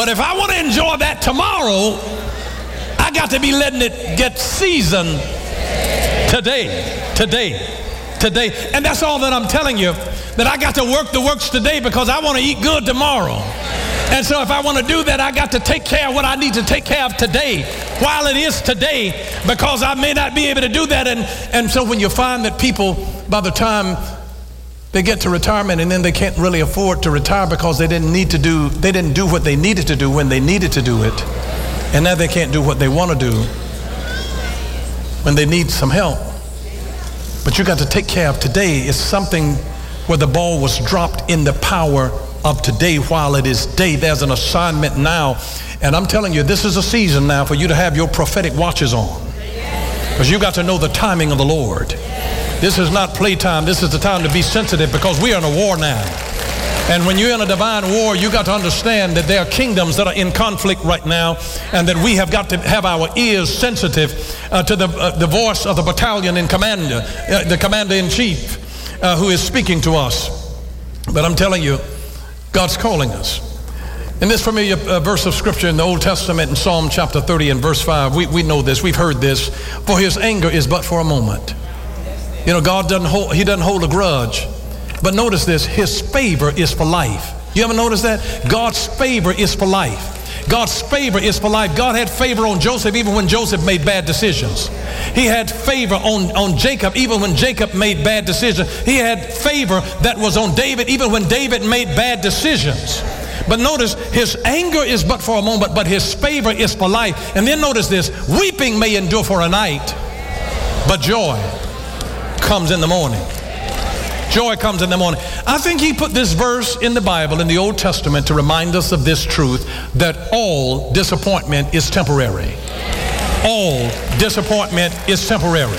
But if I want to enjoy that tomorrow, I got to be letting it get seasoned today. And that's all that I'm telling you, that I got to work the works today because I want to eat good tomorrow. And so if I want to do that, I got to take care of what I need to take care of today while it is today, because I may not be able to do that. And so when you find that people, by the time they get to retirement, and then they can't really afford to retire because they didn't do what they needed to do when they needed to do it. And now they can't do what they want to do when they need some help. But you got to take care of today. It's something where the ball was dropped in the power of today while it is day. There's an assignment now. And I'm telling you, this is a season now for you to have your prophetic watches on, because you got to know the timing of the Lord. This is not playtime. This is the time to be sensitive, because we are in a war now. And when you're in a divine war, you got to understand that there are kingdoms that are in conflict right now, and that we have got to have our ears sensitive to the voice of the battalion in commander, the commander-in-chief who is speaking to us. But I'm telling you, God's calling us. In this familiar verse of scripture in the Old Testament, in Psalm chapter 30 and verse 5, we know this, we've heard this. For his anger is but for a moment. You know, God doesn't hold a grudge. But notice this, his favor is for life. You ever notice that? God's favor is for life. God's favor is for life. God had favor on Joseph even when Joseph made bad decisions. He had favor on Jacob even when Jacob made bad decisions. He had favor that was on David even when David made bad decisions. But notice, his anger is but for a moment, but his favor is for life. And then notice this, weeping may endure for a night, but joy comes in the morning. Joy comes in the morning. I think he put this verse in the Bible, in the Old Testament, to remind us of this truth, that all disappointment is temporary. All disappointment is temporary.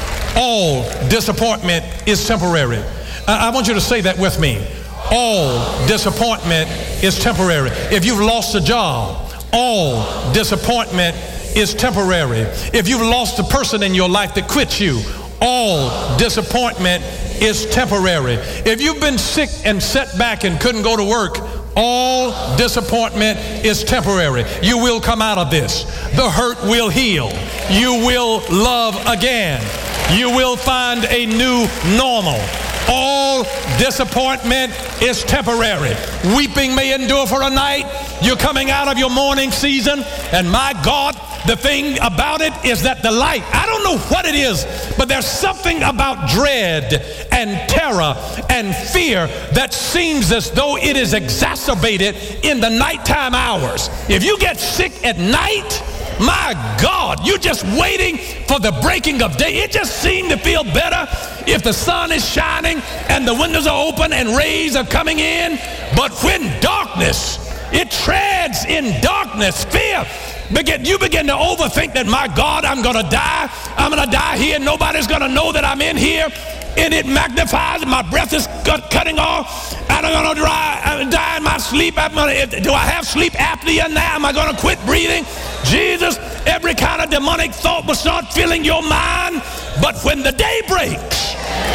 All disappointment is temporary. I want you to say that with me. All disappointment is temporary. If you've lost a job, all disappointment is temporary. If you've lost a person in your life that quit you, all disappointment is temporary. If you've been sick and set back and couldn't go to work, all disappointment is temporary. You will come out of this. The hurt will heal. You will love again. You will find a new normal. All disappointment is temporary. Weeping may endure for a night. You're coming out of your mourning season, and my God, the thing about it is that the light, I don't know what it is, but there's something about dread and terror and fear that seems as though it is exacerbated in the nighttime hours. If you get sick at night, my God, you're just waiting for the breaking of day. It just seems to feel better if the sun is shining and the windows are open and rays are coming in. But when darkness, it treads in darkness, fear, you begin to overthink that, my God, I'm going to die. I'm going to die here. Nobody's going to know that I'm in here. And it magnifies. My breath is cutting off. I'm going to die in my sleep. Do I have sleep apnea now? Am I going to quit breathing? Jesus, every kind of demonic thought will start filling your mind. But when the day breaks,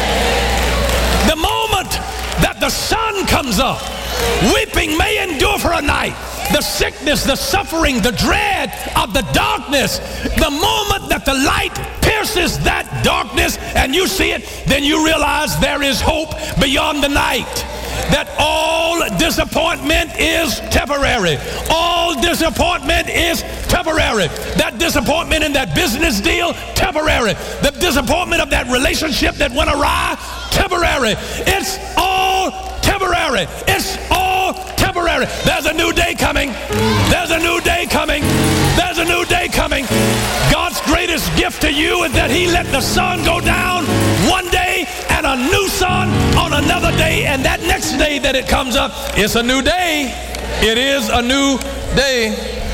the moment that the sun comes up, weeping may endure for a night. The sickness, the suffering, the dread of the darkness, the moment that the light pierces that darkness and you see it, then you realize there is hope beyond the night. That all disappointment is temporary. All disappointment is temporary. That disappointment in that business deal, temporary. The disappointment of that relationship that went awry, temporary. It's all temporary. It's all temporary. There's a new day coming. There's a new day coming. There's a new day coming. God's greatest gift to you is that he let the sun go down one day and a new sun on another day, and that next day that it comes up, it's a new day. It is a new day.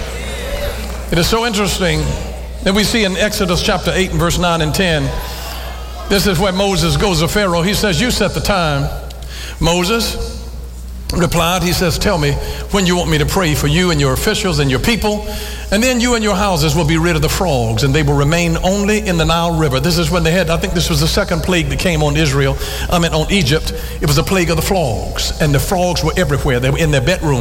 It is so interesting that we see in Exodus chapter 8 and verse 9 and 10, this is where Moses goes to Pharaoh. He says, you set the time. Moses replied, he says, tell me when you want me to pray for you and your officials and your people, and then you and your houses will be rid of the frogs, and they will remain only in the Nile River. This is when they had, I think this was the second plague that came on on Egypt. It was a plague of the frogs, and the frogs were everywhere. They were in their bedroom.